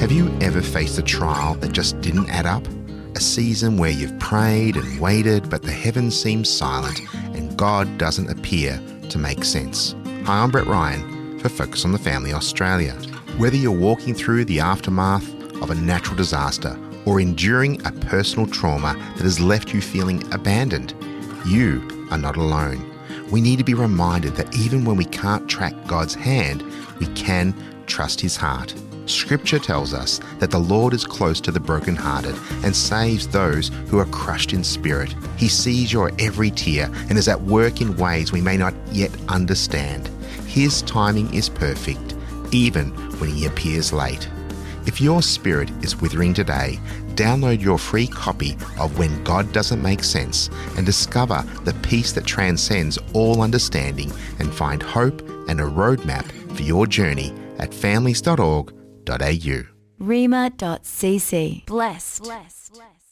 Have you ever faced a trial that just didn't add up? A season where you've prayed and waited, but the heavens seem silent and God doesn't appear to make sense. Hi, I'm Brett Ryan for Focus on the Family Australia. Whether you're walking through the aftermath of a natural disaster or enduring a personal trauma that has left you feeling abandoned, you are not alone. We need to be reminded that even when we can't track God's hand, we can trust His heart. Scripture tells us that the Lord is close to the brokenhearted and saves those who are crushed in spirit. He sees your every tear and is at work in ways we may not yet understand. His timing is perfect, even when He appears late. If your spirit is withering today, download your free copy of When God Doesn't Make Sense and discover the peace that transcends all understanding and find hope and a roadmap for your journey at families.org.au. Rhema.cc. Blessed.